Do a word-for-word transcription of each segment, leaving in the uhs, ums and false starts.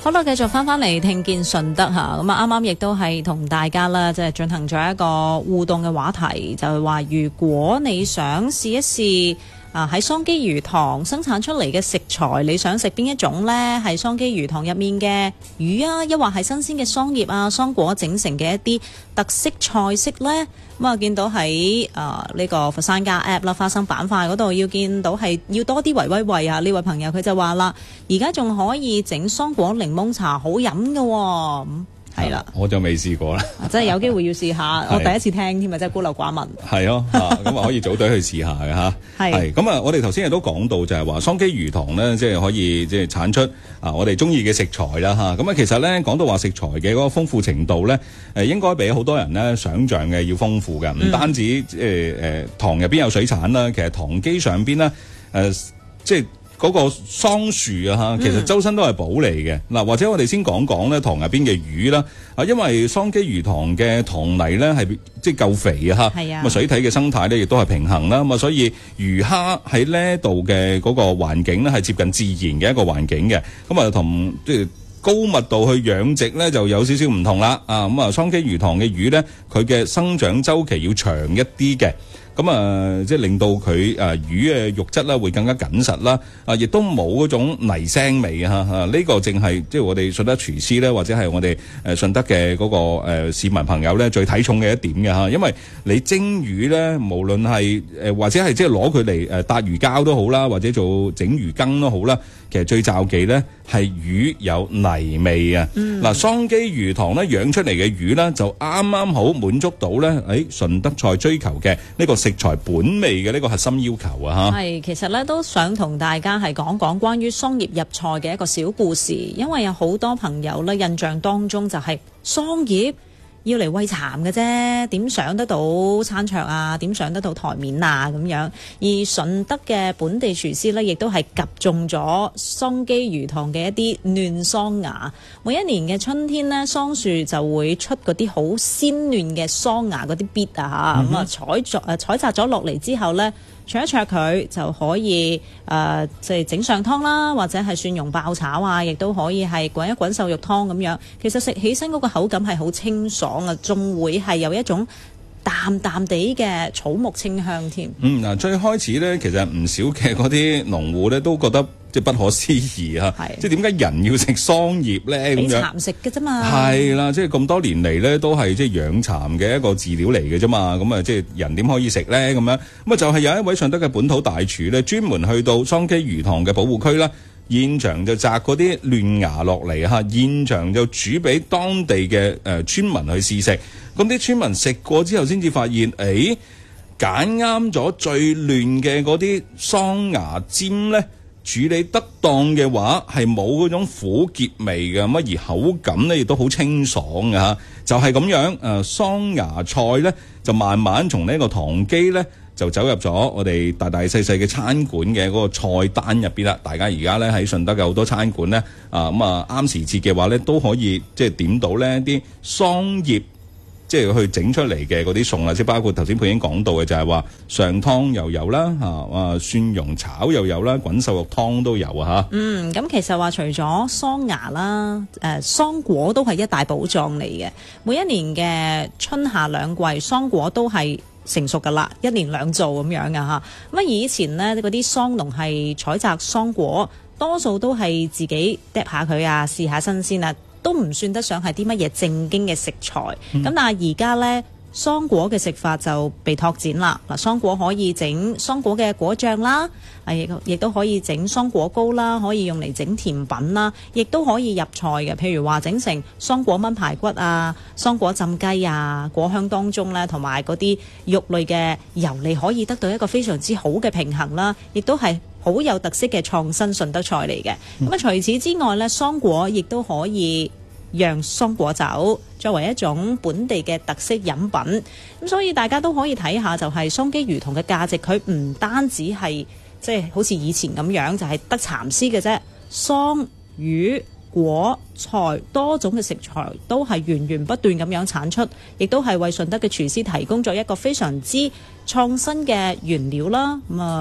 好啦，繼續翻翻嚟聽見順德吓，咁啊啱啱亦都係同大家啦，即係進行咗一個互動嘅話題，就係話如果你想試一試啊喺桑基魚塘生產出嚟嘅食材，你想食邊一種呢？係桑基魚塘入面嘅魚啊，抑或係新鮮嘅桑葉啊、桑果整成嘅一啲特色菜式呢？咁啊，見到喺啊呢個佛山家 app 啦，花生板塊嗰度要見到係要多啲維威惠啊！呢位朋友佢就話啦，而家仲可以整桑果檸檬茶，好飲㗎喎。係啦， 我就未試過啦， 真係有機會要試下。我第一次聽添啊，真係孤陋寡聞。 係咯，咁啊可以組隊去試下嘅嚇。係咁啊，我哋頭先亦都講到就係話桑基魚塘咧，即係可以即係產出啊我哋中意嘅食材啦嚇。咁啊，其實咧講到話食材嘅嗰個豐富程度咧，誒應該比好多人咧想像嘅要豐富嘅。唔單止即係誒塘入邊有水產啦，其實塘基上邊咧誒即係。嗰個桑樹啊，嚇，其實周身都係寶嚟嘅。嗱、嗯，或者我哋先講講咧塘入邊嘅魚啦。啊，因為桑基魚塘嘅塘泥咧係即係夠肥啊，嚇。係啊。咁啊，水體嘅生態咧亦都係平衡啦。咁啊，所以魚蝦喺呢度嘅嗰個環境咧係接近自然嘅一個環境嘅。咁啊，同即係高密度去養殖咧就有少少唔同啦。啊，咁啊，桑基魚塘嘅魚咧，佢嘅生長週期要長一啲嘅。咁啊，即係令到佢誒魚嘅肉質啦，會更加緊實啦。啊，亦都冇嗰種泥腥味啊！嚇，呢個正係即係我哋順德廚師咧，或者係我哋誒順德嘅嗰個誒市民朋友咧，最睇重嘅一點嘅嚇。因為你蒸魚咧，無論係誒或者係即係攞佢嚟誒搭魚膠都好啦，或者做整魚羹都好啦，其實最罩忌咧係魚有泥味啊！嗱、嗯，桑基魚塘咧養出嚟嘅魚咧，就啱啱好滿足到咧喺順德菜追求嘅呢個食材本味嘅呢個核心要求啊！嚇，係其實咧都想同大家係講講關於桑葉入菜嘅一個小故事，因為有好多朋友咧印象當中就係桑葉要嚟餵蠶嘅啫，點上得到餐桌啊？點上得到台面啊？咁樣，而順德嘅本地廚師呢，亦都係集中咗桑基魚塘嘅一啲嫩桑芽。每一年嘅春天呢，桑樹就會出嗰啲好鮮嫩嘅桑芽嗰啲篦啊嚇，咁啊採作誒採摘咗落嚟之後呢，灼一灼佢就可以誒，即係整上湯啦，或者係蒜蓉爆炒啊，亦都可以係滾一滾瘦肉湯咁樣。其實食起身嗰個口感係好清爽啊，仲會係有一種淡淡地嘅草木清香添。嗯，嗱， 最開始咧，其實唔少嘅嗰啲農戶咧都覺得即係不可思議啊！即係點解人要食桑葉咧？咁樣俾蠶食嘅啫嘛。係啦，即係咁多年嚟咧，都係即係養蠶嘅一個飼料嚟嘅啫嘛。咁啊，即係人點可以食咧？咁樣咁啊，就係有一位順德嘅本土大廚咧，專門去到桑基魚塘嘅保護區啦，現場就摘嗰啲嫩芽落嚟嚇，現場就煮俾當地嘅誒村民去試食。咁啲村民食過之後，先至發現，誒揀啱咗最嫩嘅嗰啲桑芽尖咧，處理得當嘅話，係冇嗰種苦澀味嘅，咁而口感咧亦都好清爽嘅嚇。就係、是、咁樣，誒、呃、桑芽菜咧就慢慢從呢個塘基咧就走入咗我哋大大細細嘅餐館嘅嗰個菜單入邊啦。大家而家咧喺順德嘅好多餐館咧，啊咁啊啱時節嘅話咧，都可以即係點到咧啲桑葉。即係去整出嚟嘅嗰啲餸啦，即係包括頭先佩英講到嘅，就係話上湯又有啦，嚇啊蒜蓉炒又有啦，滾瘦肉湯都有啊嚇。嗯，咁其實話除咗桑芽啦，誒、呃、桑果都係一大寶藏嚟嘅。每一年嘅春夏兩季，桑果都係成熟噶啦，一年兩造咁樣噶嚇。咁啊以前呢，嗰啲桑農係採摘桑果，多數都係自己嗒下佢啊，試下新鮮啊。都唔算得上係啲乜嘢正經嘅食材，咁、嗯、但係而家呢，桑果嘅食法就被拓展啦。嗱，桑果可以整桑果嘅果醬啦，亦亦都可以整桑果糕啦，可以用嚟整甜品啦，亦都可以入菜嘅。譬如話整成桑果炆排骨啊、桑果浸雞啊，果香當中呢，同埋嗰啲肉類嘅油膩可以得到一個非常之好嘅平衡啦，亦都係好有特色嘅創新順德菜嚟嘅。咁、嗯、啊，除此之外呢，桑果亦都可以釀桑果酒作為一種本地嘅特色飲品。咁所以大家都可以睇下，就係桑基魚塘嘅價值，佢唔單止係即係好似以前咁樣就係、是、得蠶絲嘅啫，桑魚果菜多種嘅食材都係源源不斷咁樣產出，亦都係為順德嘅廚師提供咗一個非常之創新嘅原料啦。咁啊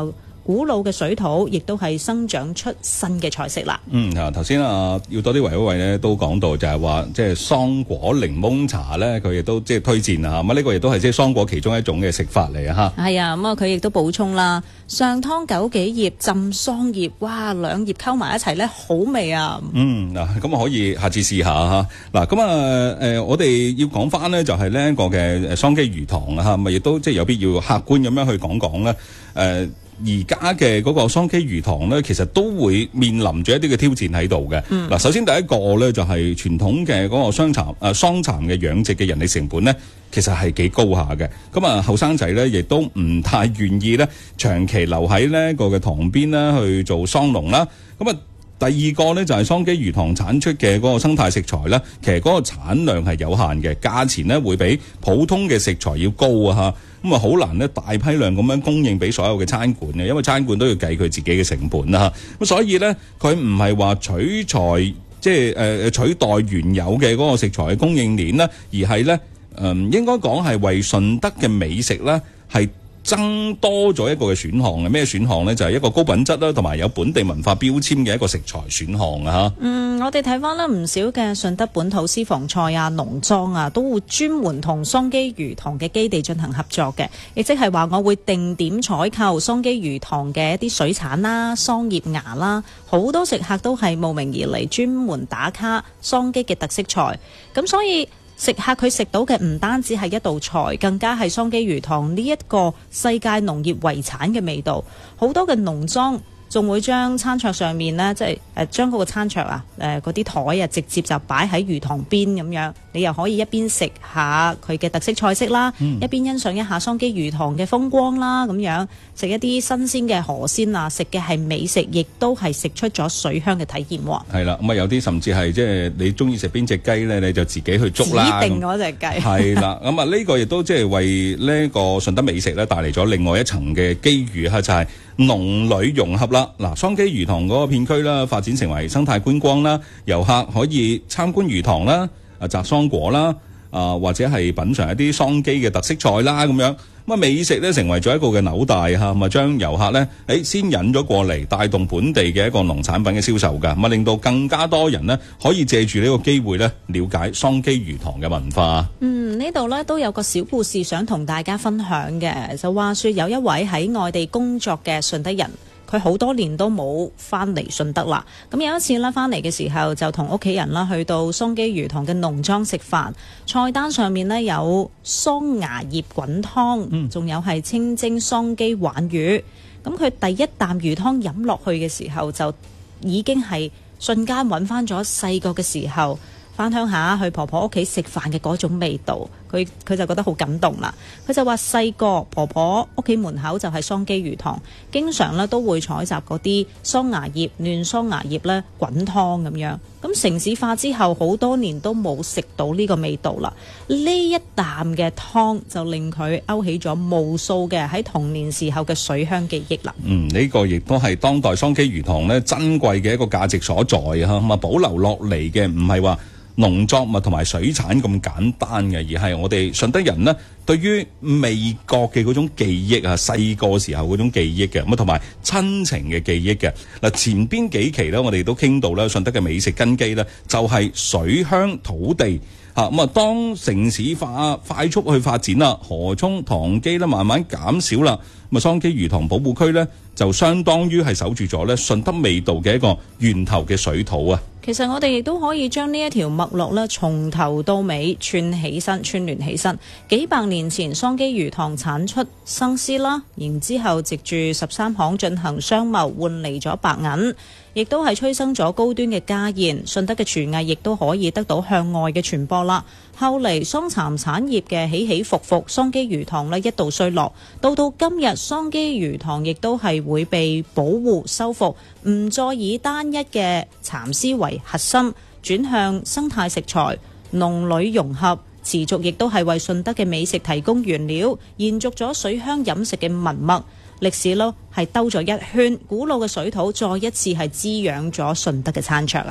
古老嘅水土亦都係生長出新嘅菜式啦。 嗯，啊頭先啊要多啲維維咧都講到就係話即係桑果檸檬茶咧，佢亦都即係推薦啊，咁呢個亦都係即係桑果其中一種嘅食法嚟啊嚇。 係啊，咁啊佢亦都補充啦，上湯枸杞葉浸桑葉，哇兩葉溝埋一齊咧好味啊！ 嗯嗱，咁啊可以下次試下嚇。嗱咁啊誒，我哋要講翻呢就係呢一個嘅桑基魚塘啊嚇，咪亦都即係有必要客觀咁樣去講講咧誒。而家嘅嗰個桑基魚塘咧，其實都會面臨住一啲嘅挑戰喺度嘅。嗱、嗯，首先第一個咧就係、是、傳統嘅嗰個桑蠶誒桑蠶嘅養殖嘅人力成本咧，其實係幾高下嘅。咁啊，後生仔咧亦都唔太願意咧長期留喺呢個嘅塘邊咧去做桑農啦。咁啊，第二個咧就係、是、桑基魚塘產出嘅嗰個生態食材咧，其實嗰個產量係有限嘅，價錢咧會比普通嘅食材要高啊嚇。咁啊，好難咧大批量咁樣供應俾所有嘅餐館嘅，因為餐館都要計佢自己嘅成本啦。咁所以咧，佢唔係話取材，即係誒取代原有嘅嗰個食材嘅供應鏈啦，而係咧誒應該講係為順德嘅美食咧係增多咗一個嘅選項嘅。咩選項咧？就係、是、一個高品質啦，同埋有本地文化標籤嘅一個食材選項啊！嚇。 嗯，我哋睇翻啦，唔少嘅順德本土私房菜啊、農莊啊，都會專門同桑基魚塘嘅基地進行合作嘅，亦即係話我會定點採購桑基魚塘嘅一啲水產啦、桑葉芽啦，好多食客都係慕名而嚟，專門打卡桑基嘅特色菜，咁所以食客佢食到嘅唔單止係一道菜，更加係桑基魚塘呢一個世界農業遺產嘅味道。好多嘅農莊仲會將餐桌上面呢，即係誒將嗰個餐桌啊，誒嗰啲台啊，直接就擺喺魚塘邊咁樣，你又可以一邊食下佢嘅特色菜式啦，嗯、一邊欣賞一下桑基魚塘嘅風光啦，咁樣食一啲新鮮嘅河鮮啊，食嘅係美食，亦都係食出咗水鄉嘅體驗喎。 係啦，咁啊有啲甚至係即係你中意食邊隻雞咧，你就自己去捉啦， 指定嗰隻雞。 係啦，咁啊呢個亦都即係為呢個順德美食咧帶嚟咗另外一層嘅機遇嚇，就係、是、農旅融合啦。嗱，桑基魚塘嗰個片區啦，發展成為生態觀光啦，遊客可以參觀魚塘啦，啊摘桑果啦，啊或者係品嚐一啲桑基嘅特色菜啦，咁樣咁啊美食咧成為咗一個嘅紐帶嚇，咁啊將遊客咧誒先引咗過嚟，帶動本地嘅一個農產品嘅銷售㗎，咁啊令到更加多人呢可以借住呢個機會咧了解桑基魚塘嘅文化。 嗯，呢度咧都有個小故事想同大家分享嘅，就話說有一位喺外地工作嘅順德人。佢好多年都冇翻嚟順德啦，咁有一次啦，翻嚟嘅時候就同屋企人啦去到桑基魚塘嘅農莊食飯，菜單上面呢有桑芽葉滾湯，仲、嗯、有係清蒸桑基鯇魚。咁佢第一啖魚湯飲落去嘅時候，就已經係瞬間揾翻咗細個嘅時候翻鄉下去婆婆屋企食飯嘅嗰種味道，佢佢就覺得好感動啦。佢就話細個婆婆屋企門口就係桑基魚塘，經常咧都會採集嗰啲桑芽葉、嫩桑芽葉咧滾湯咁樣。咁城市化之後，好多年都冇食到呢個味道啦。呢一啖嘅湯就令佢勾起咗無數嘅喺童年時候嘅水鄉記憶啦。 嗯，呢、這個亦都係當代桑基魚塘咧珍貴嘅一個價值所在啊！咁啊，保留落嚟嘅唔係話農作物同埋水產咁簡單嘅，而係我哋順德人呢對於味覺嘅嗰種記憶啊，細個時候嗰種記憶嘅，咁啊同埋親情嘅記憶嘅。嗱，前邊幾期咧，我哋都傾到啦，順德嘅美食根基咧就係水鄉土地嚇。咁啊，當城市化快速去發展啦，河涌塘基咧慢慢減少啦，咁啊桑基魚塘保護區咧就相當於係守住咗咧順德味道嘅一個源頭嘅水土啊。 其實我哋亦都可以將呢一條脈絡咧，從頭到尾串起身、串聯起身。幾百年前，桑基魚塘產出生絲啦，然之後藉住十三行進行商貿，換嚟咗白銀，亦都係催生咗高端嘅家宴。順德嘅廚藝亦都可以得到向外嘅傳播啦。後嚟桑蠶產業嘅起起伏伏，桑基魚塘咧一度衰落，到到今日，桑基魚塘亦都係會被保護修復，唔再以單一嘅蠶絲為核心，轉向生態食材、農旅融合，持續亦都係為順德嘅美食提供原料，延續咗水鄉飲食嘅文脈歷史咯，係兜咗一圈，古老嘅水土再一次係滋養咗順德嘅餐桌啊！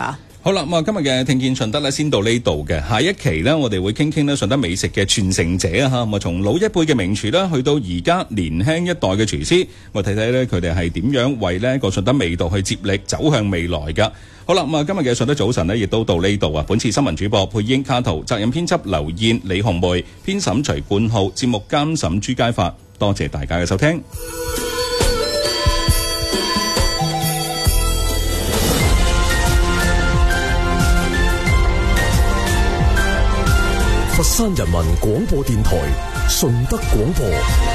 好啦，咁啊，今日嘅聽見順德咧，先到呢度嘅。下一期呢，我哋會傾傾咧順德美食嘅傳承者啊，吓咁啊，從老一輩嘅名廚啦，去到而家年輕一代嘅廚師，我睇睇咧佢哋係點樣為呢個順德味道去接力走向未來噶。好啦，咁啊，今日嘅順德早晨呢，亦都到呢度啊。本次新聞主播佩英卡圖，責任編輯劉燕、李紅梅，編審徐冠浩，節目監審朱佳發。多謝大家嘅收聽。 佛山人民廣播電台順德廣播。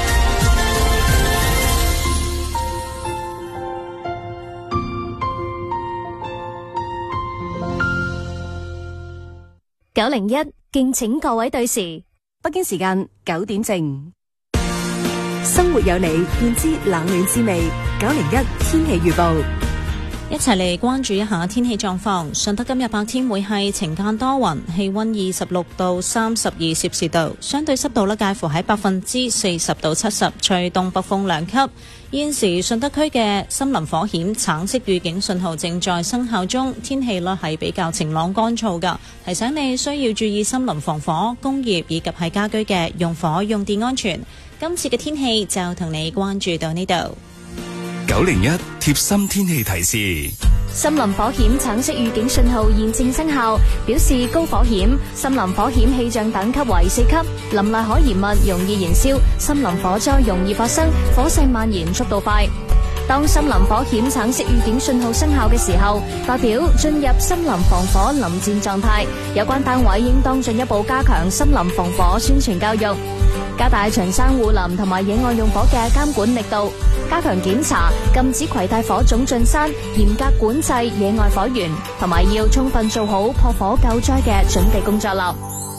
九零一，敬請各位對時，北京時間九點正。生活有你，便知冷暖滋味。九零一天氣預報。 一齊嚟關注一下天氣狀況。順德今日白天會係晴間多雲，氣溫二十六到三十二攝氏度，相對濕度咧介乎喺百分之四十到七十，吹東北風兩級。現時順德區嘅森林火險橙色預警信號正在生效中，天氣咧係比較晴朗乾燥噶，提醒你需要注意森林防火、工業以及係家居嘅用火用電安全。今次嘅天氣就同你關注到呢度。 九零一貼心天氣提示： 森林火險橙色預警信號現正生效，表示高火險，森林火險氣象等級為四級，林內可燃物容易燃燒，森林火災容易發生，火勢蔓延速度快。當森林火險橙色預警信號生效嘅時候，代表進入森林防火臨戰狀態，有關單位應當進一步加強森林防火宣傳教育，加大巡山護林同埋野外用火嘅監管力度，加強檢查，禁止攜帶火種進山，嚴格管制野外火源，同埋要充分做好撲火救災嘅準備工作啦。